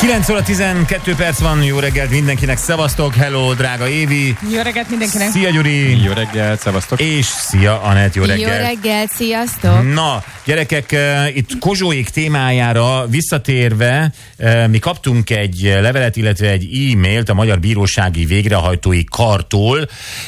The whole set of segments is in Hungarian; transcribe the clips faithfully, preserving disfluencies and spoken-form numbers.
kilenc óra tizenkét perc van, jó reggelt mindenkinek, szevasztok, hello, drága Évi. Jó reggelt mindenkinek. Szia Gyuri. Jó reggelt, szevasztok. És szia Anett, jó reggelt. Jó reggelt, sziasztok. Na, gyerekek, uh, itt Kozsóék témájára visszatérve, uh, mi kaptunk egy levelet, illetve egy e-mailt a Magyar Bírósági Végrehajtói Kartól,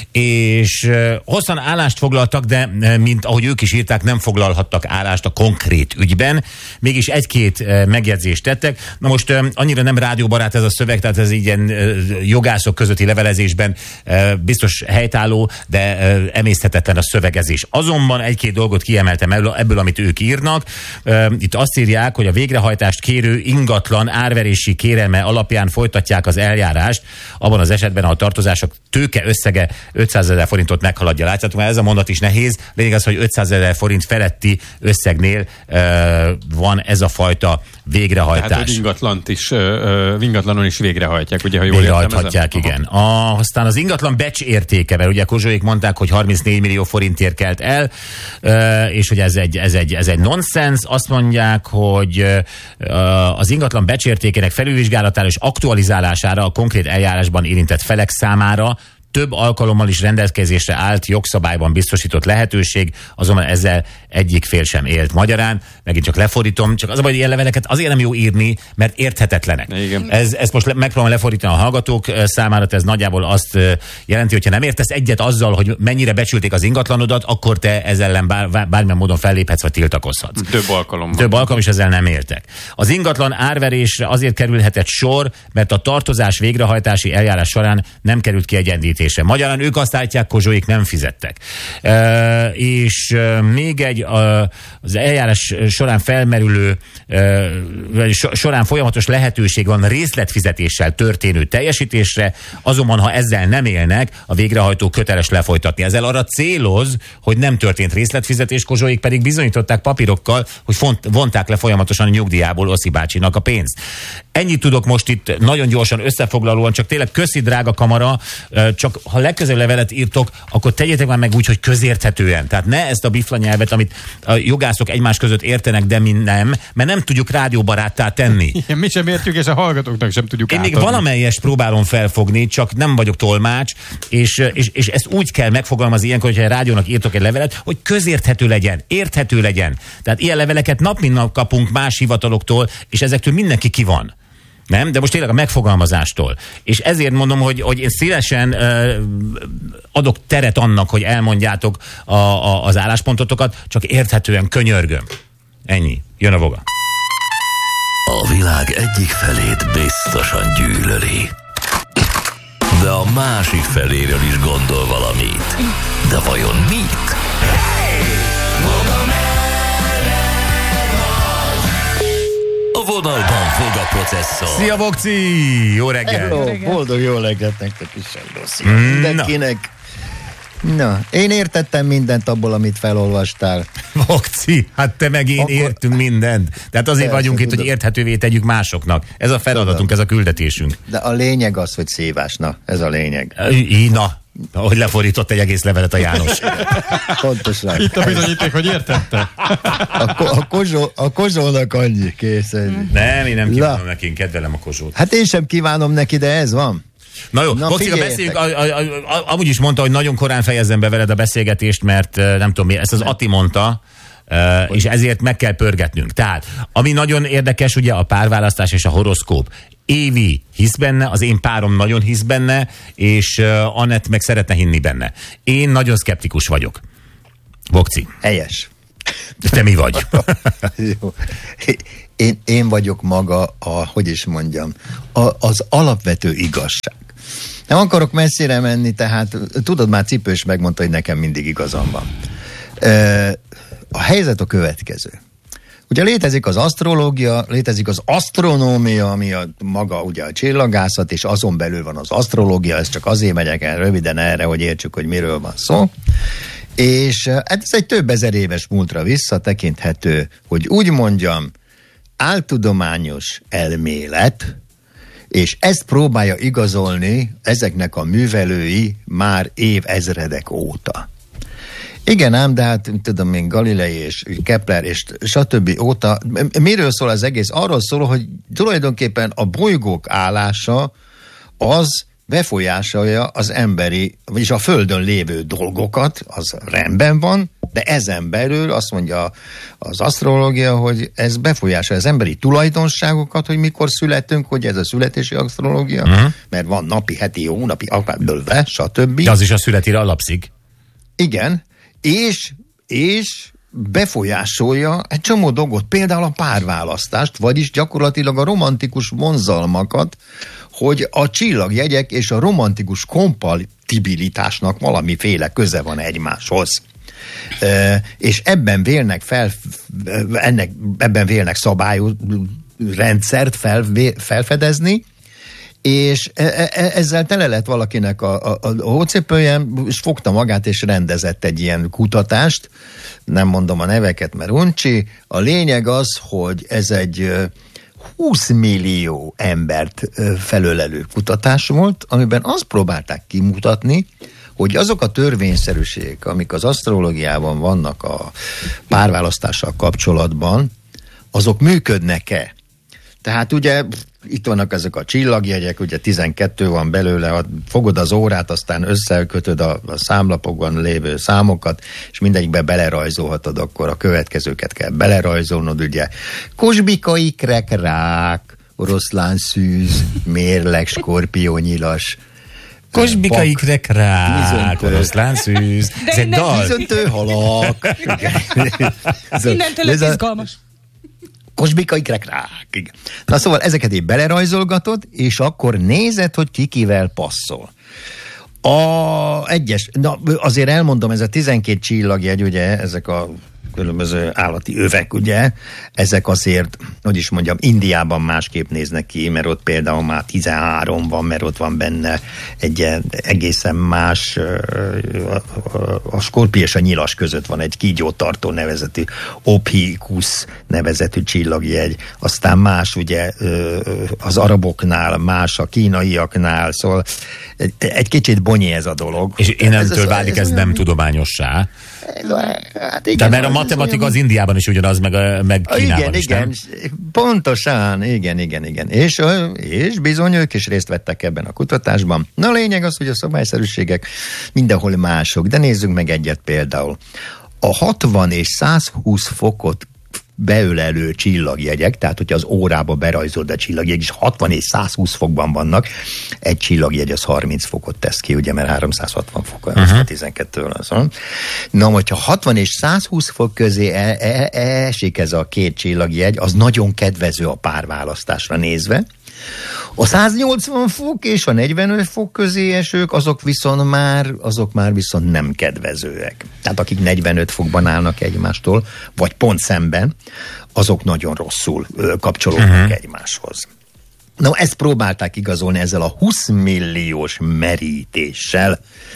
és uh, hosszan állást foglaltak, de uh, mint ahogy ők is írták, nem foglalhattak állást a konkrét ügyben, mégis egy-két uh, megjegyzést tettek. Na most uh, annyira nem rádióbarát ez a szöveg, tehát ez ilyen uh, jogászok közötti levelezésben uh, biztos helytálló, de uh, emészthetetlen a szövegezés. Azonban egy-két dolgot kiemeltem ebből, ebből, amit ők írnak. Uh, itt azt írják, hogy a végrehajtást kérő ingatlan árverési kérelme alapján folytatják az eljárást, abban az esetben, ahol a tartozások tőke összege ötszázezer forintot meghaladja. Látjátok, mert ez a mondat is nehéz. Lényeg az, hogy ötszázezer forint feletti összegnél uh, van ez a fajta végrehajtás. Tehát, hogy ingatlant is, uh, ingatlanon is végrehajtják, ugye, ha jól végrehajthatják, igen. A, aztán az ingatlan becsértéke, mert ugye Kozsóék mondták, hogy harmincnégy millió forintért kelt el, uh, és hogy ez egy, ez egy, ez egy nonsens. Azt mondják, hogy uh, az ingatlan becsértékének felülvizsgálatára és aktualizálására a konkrét eljárásban érintett felek számára több alkalommal is rendelkezésre állt jogszabályban biztosított lehetőség, azonban ezzel egyik fél sem élt. Magyarán, megint csak lefordítom, csak az a baj, hogy ilyen leveleket azért nem jó írni, mert érthetetlenek. Ez, ezt most le, megpróbálom lefordítani a hallgatók számára, ez nagyjából azt jelenti, hogyha nem értesz egyet azzal, hogy mennyire becsülték az ingatlanodat, akkor te ezzel ellen bár, bármilyen módon felléphetsz, vagy tiltakozhatsz. Több alkalommal. Több alkalom, és ezzel nem értek. Az ingatlan árverésre azért kerülhetett sor, mert a tartozás végrehajtási eljárás során nem került kiegyenlítés. Magyarán ők azt állítják, Kozsóék nem fizettek. E, és e, még egy a, az eljárás során felmerülő, e, során folyamatos lehetőség van részletfizetéssel történő teljesítésre, azonban ha ezzel nem élnek, a végrehajtó köteles lefolytatni. Ezzel arra céloz, hogy nem történt részletfizetés, Kozsóék pedig bizonyították papírokkal, hogy font, vonták le folyamatosan a nyugdíjából Oszi bácsinak a pénzt. Ennyit tudok most itt nagyon gyorsan összefoglalóan, csak tényleg köszi, drága kamara, csak ha legközelebb levelet írtok, akkor tegyétek már meg úgy, hogy közérthetően. Tehát ne ezt a bifla nyelvet, amit a jogászok egymás között értenek, de mi nem, mert nem tudjuk rádióbaráttá tenni. Igen, mi sem értjük, és a hallgatóknak sem tudjuk Én átadni. még valamelyest próbálom felfogni, csak nem vagyok tolmács, és, és, és ezt úgy kell megfogalmazni ilyenkor, hogyha a rádiónak írtok egy levelet, hogy közérthető legyen, érthető legyen. Tehát ilyen leveleket nap mint nap kapunk más hivataloktól, és ezektől mindenki ki van. Nem? De most tényleg a megfogalmazástól. És ezért mondom, hogy, hogy én szívesen uh, adok teret annak, hogy elmondjátok a, a, az álláspontotokat, csak érthetően, könyörgöm. Ennyi. Jön a voga. A világ egyik felét biztosan gyűlöli, de a másik feléről is gondol valamit. De vajon mit? A vonalban fog a processzor. Szia, Bokci! Jó reggel! Hello, boldog jó reggelt nektek is, Szia mindenkinek. Na, én értettem mindent abból, amit felolvastál. Bokci, hát te meg én Akkor... értünk mindent. Tehát azért Persze, vagyunk itt, tudom. Hogy érthetővé tegyük másoknak. Ez a feladatunk, tudom. Ez a küldetésünk. De a lényeg az, hogy szívás, na, ez a lényeg. Na, ahogy lefordított egy egész levelet a János. Pontosan. Itt a bizonyíték, hogy értette. A, ko- a, kozsó, a kozsónak annyi, kész. Nem, én nem kívánom neki, én kedvelem a kozsót. Hát én sem kívánom neki, de ez van. Na jó, Bokcika, beszéljünk, a, a, a, a, amúgy is mondta, hogy nagyon korán fejezzem be veled a beszélgetést, mert nem tudom mi, ezt az Ati mondta, uh, és ezért meg kell pörgetnünk. Tehát, ami nagyon érdekes, ugye a párválasztás és a horoszkóp. Évi hisz benne, az én párom nagyon hisz benne, és uh, Anett meg szeretne hinni benne. Én nagyon szkeptikus vagyok. Bokci. Helyes. Te mi vagy? Jó. Én, én vagyok maga a, hogy is mondjam, a, az alapvető igazság. Nem akarok messzire menni, tehát tudod, már Cipős megmondta, hogy nekem mindig igazam van. A helyzet a következő. Ugye létezik az asztrológia, létezik az asztronómia, ami a maga ugye a csillagászat, és azon belül van az asztrológia, ez csak azért megyek el röviden erre, hogy értsük, hogy miről van szó. És ez egy több ezer éves múltra visszatekinthető, hogy úgy mondjam, áltudományos elmélet, és ezt próbálja igazolni ezeknek a művelői már évezredek óta. Igen ám, de hát tudom, még Galilei és Kepler és stb. Óta, miről szól az egész? Arról szól, hogy tulajdonképpen a bolygók állása az befolyásolja az emberi, vagyis a Földön lévő dolgokat, az rendben van, de ezen belül azt mondja az asztrológia, hogy ez befolyásolja az emberi tulajdonságokat, hogy mikor születünk, hogy ez a születési asztrológia, uh-huh. mert van napi, heti, hónapi, akármilyen, stb. De az is a születére alapszik. Igen, és, és befolyásolja egy csomó dolgot, például a párválasztást, vagyis gyakorlatilag a romantikus vonzalmakat, hogy a csillagjegyek és a romantikus kompatibilitásnak valamiféle köze van egymáshoz. E, és ebben vélnek fel, ennek, ebben vélnek szabályú rendszert fel, felfedezni, és ezzel tele lett valakinek a, a, a hócipője, és fogta magát, és rendezett egy ilyen kutatást, nem mondom a neveket, mert uncsi. A lényeg az, hogy ez egy húsz millió embert felölelő kutatás volt, amiben azt próbálták kimutatni, hogy azok a törvényszerűségek, amik az asztrológiában vannak a párválasztással kapcsolatban, azok működnek-e? Tehát ugye itt vannak ezek a csillagjegyek, ugye tizenkettő van belőle, ha fogod az órát, aztán összekötöd a, a számlapokban lévő számokat, és mindegyikbe belerajzolhatod, akkor a következőket kell belerajzolnod, ugye Kosbika, ikrek, rák, oroszlán, szűz, mérleg, skorpió, nyilas, Kosbika, ikrek, rák, oroszlán, szűz. Ez egy dal. Bizonytő halak. Innentől ez izgalmas. Kosbika, ikrek, rák. Igen. Na szóval ezeket így belerajzolgatod, és akkor nézed, hogy ki kivel passzol. A egyes, na azért elmondom, ez a tizenkét csillagjegy, ugye, ezek a különböző állati övek, ugye, ezek azért, hogy is mondjam, Indiában másképp néznek ki, mert ott például már tizenhárom van, mert ott van benne egy egészen más, a skorpió és a nyilas között van egy kígyótartó nevezetű, Ophiuchus nevezetű csillagjegy, aztán más ugye az araboknál, más a kínaiaknál, szóval egy kicsit bonyi ez a dolog. És innentől válik ez, ez nem tudományossá. Hát igen, de mert a matematika az Indiában is ugyanaz, meg, meg Kínában igen, is, igen, nem? Pontosan, igen, igen, igen. És, és bizony ők is részt vettek ebben a kutatásban. Na a lényeg az, hogy a szabályszerűségek mindenhol mások, de nézzük meg egyet például. A hatvan és százhúsz fokot beölelő csillagjegyek, tehát hogyha az órába berajzold a csillagjegy, és hatvan és százhúsz fokban vannak, egy csillagjegy az harminc fokot tesz ki, ugye, mert háromszázhatvan fok, uh-huh. az tizenkettő az van. Na, hogyha hatvan és százhúsz fok közé e- e- e- esik ez a két csillagjegy, az nagyon kedvező a párválasztásra nézve. A száznyolcvan fok és a negyvenöt fok közé esők, azok viszont már, azok már viszont nem kedvezőek. Tehát akik negyvenöt fokban állnak egymástól, vagy pont szemben, azok nagyon rosszul ö, kapcsolódnak uh-huh. egymáshoz. Na, ezt próbálták igazolni ezzel a húsz milliós merítéssel.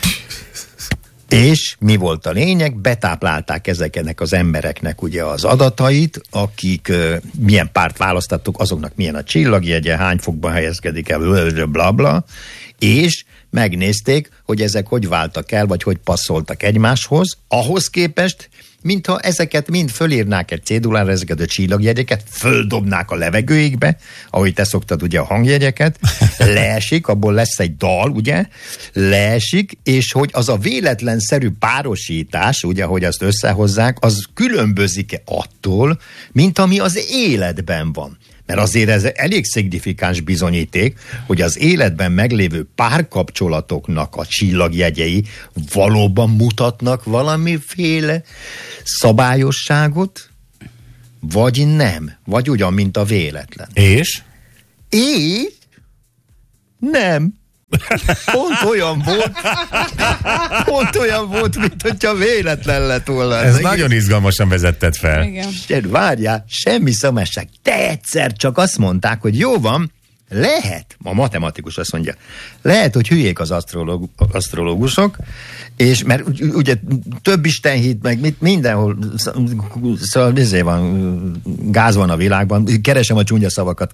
És mi volt a lényeg? Betáplálták ezeknek az embereknek ugye az adatait, akik uh, milyen párt választattuk, azoknak milyen a csillagjegye, hány fokban helyezkedik el, bla bla, és megnézték, hogy ezek hogy váltak el, vagy hogy passzoltak egymáshoz, ahhoz képest, mintha ezeket mind fölírnák egy cédulára, ezeket a csillagjegyeket, földobnák a levegőikbe, ahogy te szoktad ugye a hangjegyeket, leesik, abból lesz egy dal, ugye, leesik, és hogy az a véletlenszerű párosítás, ugye, hogy azt összehozzák, az különbözik-e attól, mint ami az életben van. Mert azért ez elég szignifikáns bizonyíték, hogy az életben meglévő párkapcsolatoknak a csillagjegyei valóban mutatnak valamiféle szabályosságot, vagy nem. Vagy ugyan, mint a véletlen. És? És? Nem. Pont olyan volt, pont olyan volt, mint hogyha véletlen lett volna. Ez nagyon izgalmasan vezetted fel. Igen. Várjál, semmi szomásság. De egyszer csak azt mondták, hogy jó van, lehet, a matematikus azt mondja, lehet, hogy hülyék az asztrológ, asztrológusok, és mert ugye több istenhit, meg mit, mindenhol, szóval ezért van, gáz van a világban, keresem a csúnya szavakat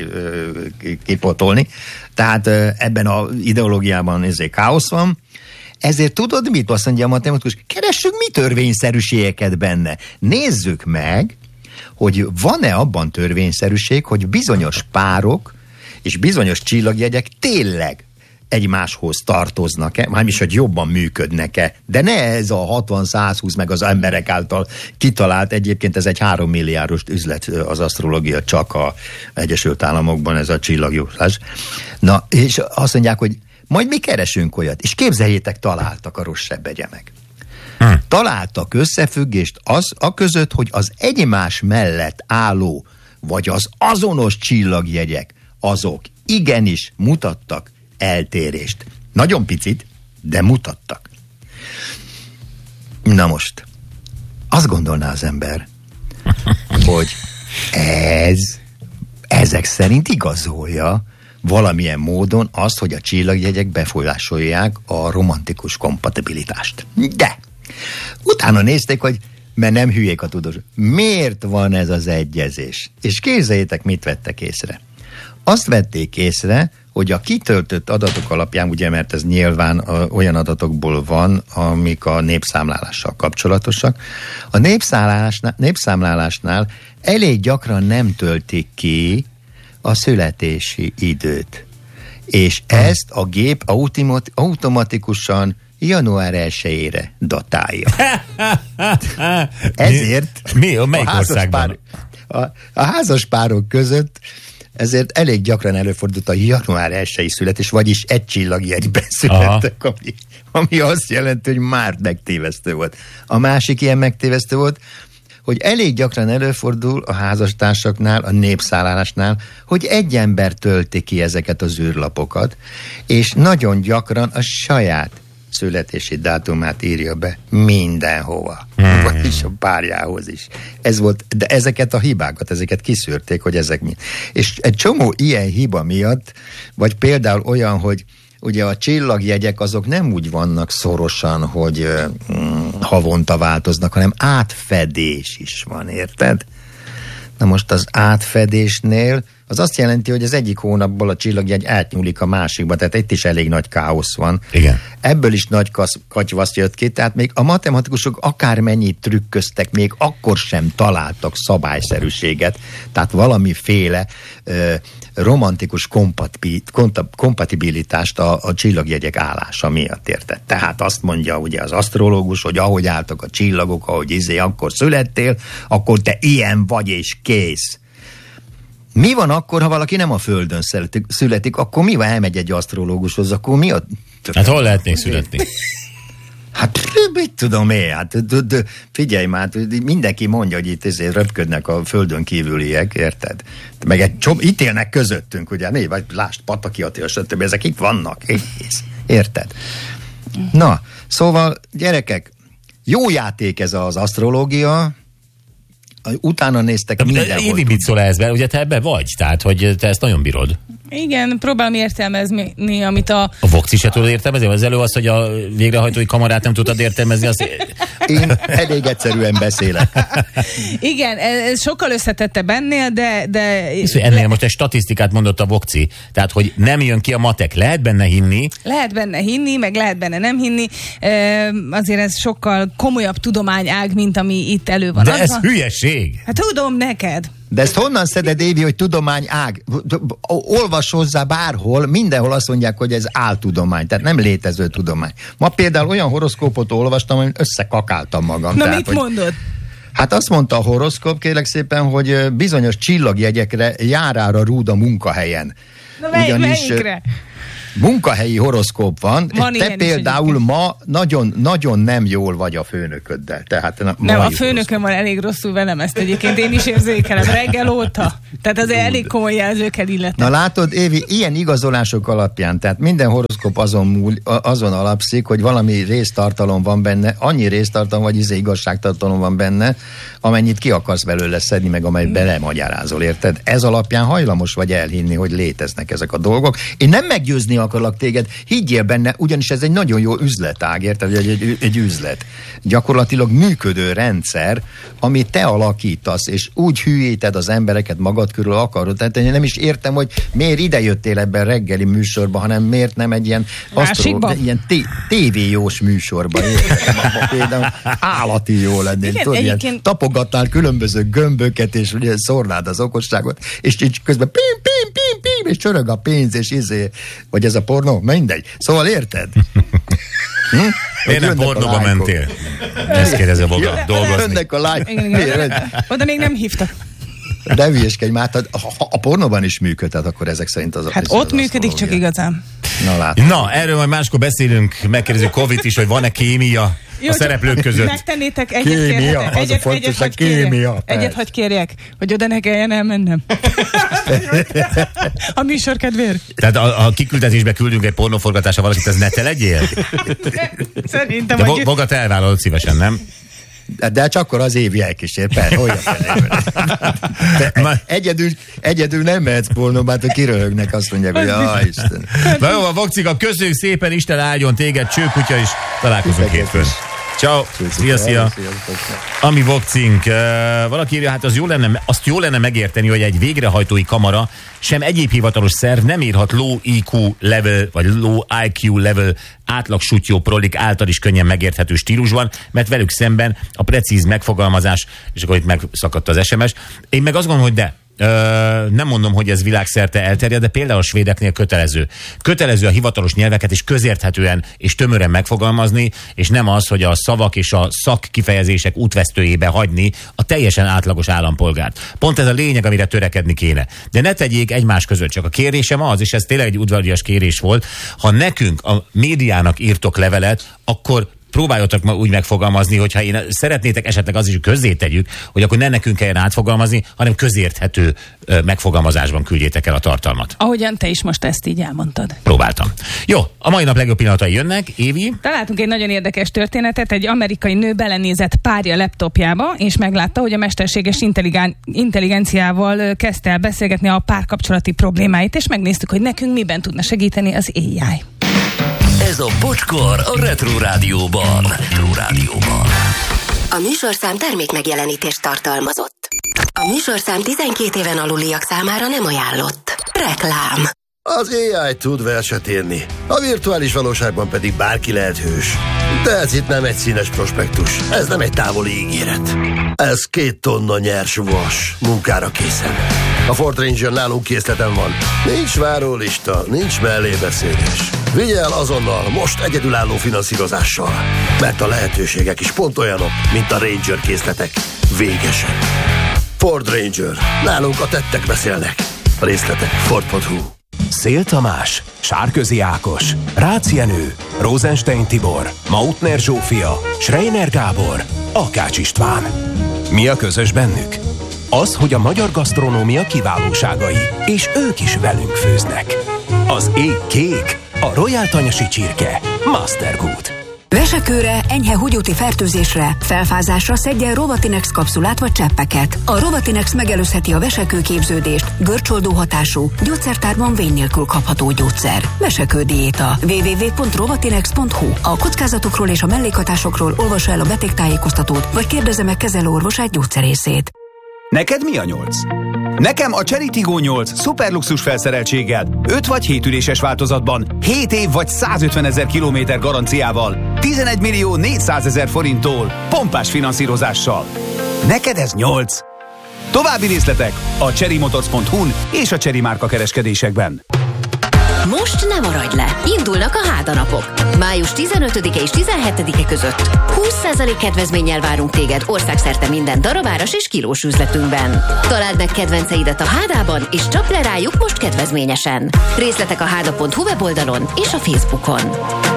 kipotolni, tehát ebben az ideológiában ezért káosz van, Ezért tudod mit? Azt mondja a matematikus, keressünk mi törvényszerűségeket benne. Nézzük meg, hogy van-e abban törvényszerűség, hogy bizonyos párok és bizonyos csillagjegyek tényleg egymáshoz tartoznak-e, mármint hogy jobban működnek-e, de ne ez a hatvan-százhúsz meg az emberek által kitalált, egyébként ez egy három milliárdos üzlet az asztrológia csak az Egyesült Államokban, ez a csillagjóslás. Na, és azt mondják, hogy majd mi keresünk olyat, és képzeljétek, találtak a rossz sebbegyemek. Hm. Találtak összefüggést az a között, hogy az egymás mellett álló, vagy az azonos csillagjegyek, azok igenis mutattak eltérést. Nagyon picit, de mutattak. Na most, azt gondolná az ember, hogy ez ezek szerint igazolja valamilyen módon azt, hogy a csillagjegyek befolyásolják a romantikus kompatibilitást. De utána nézték, hogy mert nem hülyék a tudósok. Miért van ez az egyezés? És képzeljétek, mit vettek észre. Azt vették észre, hogy a kitöltött adatok alapján, ugye, mert ez nyilván olyan adatokból van, amik a népszámlálással kapcsolatosak, a népszámlálásnál, népszámlálásnál elég gyakran nem töltik ki a születési időt. És ezt a gép automat, automatikusan január elsejére datálja. Ezért mi? mi? Melyik országban? A, a házas párok között ezért elég gyakran előfordult a január elsejei születés, vagyis egy csillagjegyben születtek, ami, ami azt jelenti, hogy már megtévesztő volt. A másik ilyen megtévesztő volt, hogy elég gyakran előfordul a házastársaknál, a népszállásnál, hogy egy ember tölti ki ezeket az űrlapokat, és nagyon gyakran a saját születési dátumát írja be mindenhova. Hmm. Vagyis a párjához is. Ez volt, de ezeket a hibákat, ezeket kiszűrték, hogy ezek mi. És egy csomó ilyen hiba miatt, vagy például olyan, hogy ugye a csillagjegyek azok nem úgy vannak szorosan, hogy mm, havonta változnak, hanem átfedés is van, érted? Na most az átfedésnél az azt jelenti, hogy az egyik hónapból a csillagjegy átnyúlik a másikba, tehát itt is elég nagy káosz van. Igen. Ebből is nagy katyvasz jött ki, tehát még a matematikusok akármennyit trükköztek, még akkor sem találtak szabályszerűséget, tehát valamiféle ö, romantikus kompatibi, kompatibilitást a, a csillagjegyek állása miatt, érted? Tehát azt mondja ugye az asztrológus, hogy ahogy álltak a csillagok, ahogy izé, akkor születtél, akkor te ilyen vagy és kész. Mi van akkor, ha valaki nem a Földön születik, születik akkor mi van, elmegy egy asztrológushoz, akkor mi a... Hát hol lehetnék születni? Hát mit tudom én, hát figyelj már, mindenki mondja, hogy itt ezért röpködnek a Földön kívüliek, érted? Meg egy csom, itt élnek közöttünk, ugye, mi? Vagy lásd, Pataki Attila, stb. Ezek itt vannak, érted? Na, szóval gyerekek, jó játék ez az asztrológia, utána néztek mindenhol. Évi, mit szól ez be? Ugye te ebbe vagy, tehát hogy te ezt nagyon bírod. Igen, próbálom értelmezni, amit a... A Vokci se tudod értelmezni? Az elő az, hogy a végrehajtói kamarát nem tudtad értelmezni, azt... Én elég egyszerűen beszélek. Igen, ez sokkal összetettebb ennél, de... de... Ennél most egy statisztikát mondott a Vokci, tehát hogy nem jön ki a matek. Lehet benne hinni? Lehet benne hinni, meg lehet benne nem hinni. Azért ez sokkal komolyabb tudományág, mint ami itt elő van. De ez hülyeség! Hát tudom neked. De ezt honnan szeded, Évi, hogy tudomány ág? Olvas hozzá bárhol, mindenhol azt mondják, hogy ez áltudomány, tehát nem létező tudomány. Ma például olyan horoszkópot olvastam, hogy összekakáltam magam. Na tehát, mit hogy, mondod? Hát azt mondta a horoszkóp, kérlek szépen, hogy bizonyos csillagjegyekre járára rúd a munkahelyen. Na mely, Ugyanis, melyikre? Munkahelyi horoszkóp van. van Te például ma nagyon, nagyon nem jól vagy a főnököddel. Tehát na, nem, a főnököm van elég rosszul velem, ezt egyébként én is érzékelem reggel óta. Tehát azért elég komoly jelzőkkel illetnek. Na látod, Évi, ilyen igazolások alapján, tehát minden horoszkóp azon, múl, azon alapszik, hogy valami résztartalom van benne, annyi résztartalom, vagy izé igazságtartalom van benne, amennyit ki akarsz belőle szedni, meg amelyet belemagyarázol, érted? Ez alapján hajlamos vagy elhinni, hogy léteznek ezek a dolgok. Én nem meggyőzni akarlak téged, higgyél benne, ugyanis ez egy nagyon jó üzletág, érted, egy, egy, egy üzlet. Gyakorlatilag működő rendszer, amit te alakítasz, és úgy hülyíted az embereket magad körül akarod. Tehát én nem is értem, hogy miért ide jöttél ebben reggeli műsorba, hanem miért nem egy ilyen, asztró, ilyen té- tévéjós műsorba. Például állati jó lennél. Igen, tudod, egyébként... ilyen tapogatnál különböző gömböket, és ugye szórnád az okosságot, és így közben pim, pim, pim, pim, és csörög a pénz, és izé, vagy ez a pornó, mindegy. Szóval érted? Hm? Én nem pornóba mentél. Ezt kérdezi a boga, dolgozni. Jönnek a lány. Oda még nem hívtak. De hülyeskedj már, ha a pornóban is működhet, akkor ezek szerint az Hát az ott az működik csak igazán. Na, látom. Na, erről majd máskor beszélünk, megkérdezzük Covid is, hogy van-e kémia Jó, a szereplők között. Megtennétek egyet, Kémia, kérhetek, az a egyet, fontos, egyet, a hogy kérjek, kémia, egyet, persze. hogy kérjek, hogy oda ne kelljen elmennem. A műsor kedvéért. Tehát a, a kiküldetésbe küldünk egy pornóforgatásra valakit, ez ne te legyél? Szerintem, De hogy... Boga, te elvállalod szívesen, nem? De, de csak akkor az évi elkísér, persze, hogy a felében. Egyedül, egyedül nem mehetsz pornóba, hát kiröhögnek, azt mondják, hogy jaj, Isten. Na jó, a Vokciga, köszönjük szépen, Isten áldjon téged, csőkutya is, találkozunk hétfőn. Ciao. Szia, szia. Ami Vokcink, uh, valaki írja, hát az jó lenne, azt jó lenne megérteni, hogy egy végrehajtói kamara sem egyéb hivatalos szerv nem írhat low I Q level, vagy low I Q level átlag sutyó prolik által is könnyen megérthető stílusban, mert velük szemben a precíz megfogalmazás, és akkor itt megszakadt az es em es. Én meg azt gondolom, hogy de. Ö, nem mondom, hogy ez világszerte elterjed, de például a svédeknél kötelező. Kötelező a hivatalos nyelveket is közérthetően és tömören megfogalmazni, és nem az, hogy a szavak és a szakkifejezések útvesztőjébe hagyni a teljesen átlagos állampolgárt. Pont ez a lényeg, amire törekedni kéne. De ne tegyék egymás között, csak a kérésem az, és ez tényleg egy udvarias kérés volt, ha nekünk a médiának írtok levelet, akkor próbáljatok ma úgy megfogalmazni, hogyha én szeretnétek esetleg az is, hogy közzé tegyük, hogy akkor ne nekünk kelljen átfogalmazni, hanem közérthető ö, megfogalmazásban küldjétek el a tartalmat. Ahogyan te is most ezt így elmondtad. Próbáltam. Jó, a mai nap legjobb pillanatai jönnek. Évi? Találtunk egy nagyon érdekes történetet, egy amerikai nő belenézett párja laptopjába, és meglátta, hogy a mesterséges intelligen- intelligenciával kezdte el beszélgetni a párkapcsolati problémáit, és megnéztük, hogy nekünk miben tudna segíteni az á i. Ez a Bocskor a Retro Rádióban. Retro Rádióban. A műsorszám termék megjelenítést tartalmazott. A műsorszám tizenkét éven aluliak számára nem ajánlott. Reklám. Az á i tud verset írni, a virtuális valóságban pedig bárki lehet hős. De ez itt nem egy színes prospektus, ez nem egy távoli ígéret. Ez két tonna nyers vas, munkára készen. A Ford Ranger nálunk készleten van. Nincs várólista, nincs mellébeszélés. Vigye el azonnal, most egyedülálló finanszírozással. Mert a lehetőségek is pont olyanok, mint a Ranger készletek. Végesen. Ford Ranger. Nálunk a tettek beszélnek. A részletek ford pont hu. Szél Tamás, Sárközi Ákos, Rácz Jenő, Rosenstein Tibor, Mautner Zsófia, Schreiner Gábor, Akács István. Mi a közös bennük? Az, hogy a magyar gasztronómia kiválóságai, és ők is velünk főznek. Az ég kék, a Royal Tanyasi csirke, Mastergood. Vesekőre, enyhe húgyúti fertőzésre, felfázásra szedjen Rovatinex kapszulát vagy cseppeket. A Rovatinex megelőzheti a vesekőképződést, görcsoldó hatású, gyógyszertárban vény nélkül kapható gyógyszer. Vesekő diéta. double-u double-u double-u pont rovatinex pont hu. A kockázatokról és a mellékhatásokról olvassa el a betegtájékoztatót, vagy kérdezze meg kezelőorvosát, gyógyszerészét. Neked mi a nyolc? Nekem a Chery Tiggo nyolc szuperluxus felszereltséggel, öt vagy hét üléses változatban, hét év vagy százötven ezer kilométer garanciával, tizenegy millió négyszázezer forinttól, pompás finanszírozással. Neked ez nyolc. További részletek a chery motors pont hu-n és a Chery márka kereskedésekben. Most nem maradj le! Indulnak a hádanapok. május tizenötödike és tizenhetedike között húsz százalék kedvezménnyel várunk téged országszerte minden darabáras és kilós üzletünkben. Találd meg kedvenceidet a Hádában, és csap le rájuk most kedvezményesen. Részletek a háda pont hu weboldalon és a Facebookon.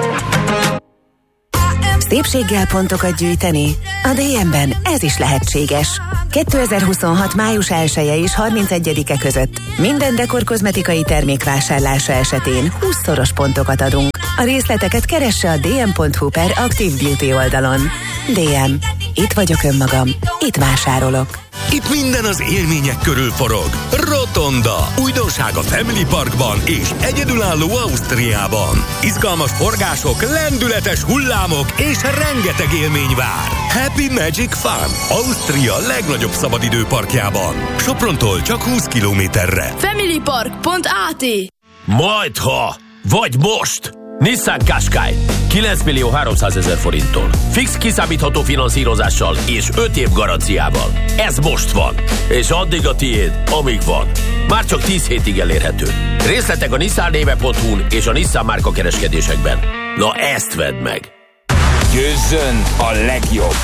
Szépséggel pontokat gyűjteni? A dé em-ben ez is lehetséges. kétezer-huszonhat május elseje és harmincegyedike között minden dekor kozmetikai termék vásárlása esetén húszszoros pontokat adunk. A részleteket keresse a dé em pont hu per Active Beauty oldalon. dé em. Itt vagyok önmagam. Itt vásárolok. Itt minden az élmények körül forog. Rotonda. Újdonság a Family Parkban és egyedülálló Ausztriában. Izgalmas forgások, lendületes hullámok és rengeteg élmény vár. Happy Magic Fun. Ausztria legnagyobb szabadidőparkjában. Soprontól csak húsz kilométerre. familypark pont á té. Majdha, vagy most! Nissan Qashqai kilenc millió háromszázezer forinttól. Fix kiszámítható finanszírozással és öt év garanciával. Ez most van. És addig a tiéd, amíg van. Már csak tíz hétig elérhető. Részletek a nissan néve pont hu-n és a Nissan márka kereskedésekben. Na ezt vedd meg! Győzzön a legjobb!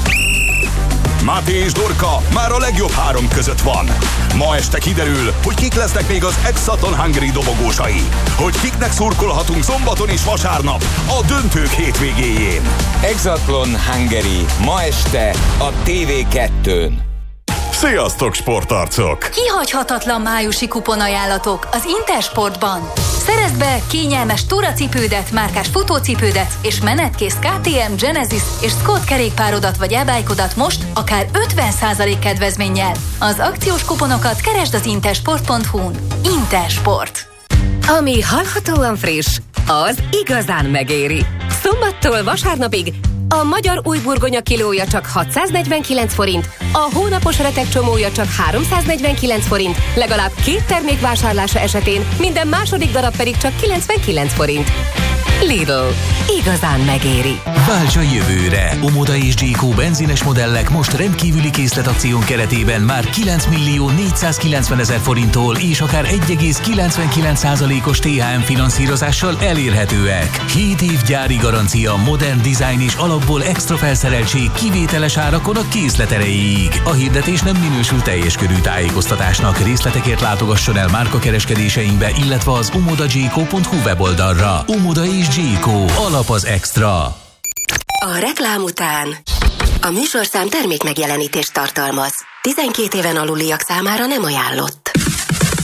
Máté és Dorka már a legjobb három között van. Ma este kiderül, hogy kik lesznek még az Exaton Hungary dobogósai. Hogy kiknek szurkolhatunk szombaton és vasárnap a döntők hétvégéjén. Exaton Hungary ma este a té vé kettőn. Sziasztok, sportarcok! Kihagyhatatlan májusi kuponajánlatok az Intersportban. Szerezd be kényelmes túracipődet, márkás futócipődet és menetkész ká té em, Genesis és Scott kerékpárodat vagy e-bike-odat most akár ötven százalék kedvezménnyel. Az akciós kuponokat keresd az intersport pont hu-n. Intersport. Ami hallhatóan friss, az igazán megéri. Szombattól vasárnapig a magyar új burgonya kilója csak hatszáznegyvenkilenc forint, a hónapos retek csomója csak háromszáznegyvenkilenc forint, legalább két termék vásárlása esetén minden második darab pedig csak kilencvenkilenc forint. Lidl. Igazán megéri. Válts a jövőre! Omoda és Gyékó benzines modellek most rendkívüli készletakción keretében már kilenc millió négyszázkilencvenezer forinttól és akár egy egész kilencvenkilenc százalékos té há em finanszírozással elérhetőek. hét év gyári garancia, modern dizájn és alapból extra felszereltség kivételes árakon a készlet erejéig. A hirdetés nem minősül teljes körű tájékoztatásnak. Részletekért látogasson el márkakereskedéseinkbe, illetve az omoda gyékó pont hu weboldalra. Omoda és Gyékó. Alap az extra. A reklám után a műsorszám termékmegjelenítést tartalmaz. tizenkét éven aluliak számára nem ajánlott.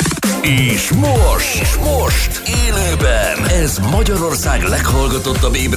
És most, és most élőben ez Magyarország leghallgatottabb ébre